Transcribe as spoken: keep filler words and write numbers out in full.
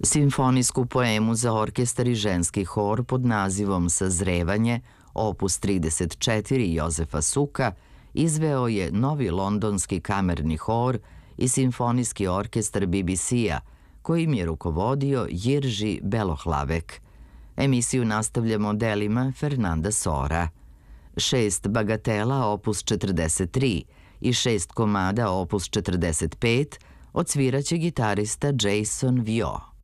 Simfonijsku poemu za orkestar i ženski hor pod nazivom Sazrevanje, opus trideset četiri Jozefa Suka, izveo je Novi londonski kamerni hor i simfonijski orkestar B B C-a, kojim je rukovodio Jirži Belohlavek. Emisiju nastavljamo delima Fernanda Sora. Šest bagatela opus četrdeset tri i šest komada opus četrdeset pet odsviraće gitarista Jason Vio.